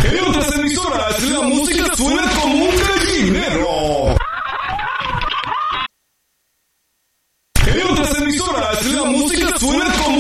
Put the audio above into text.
En otras emisoras la música suena como un gallinero. En otras emisoras la música suena como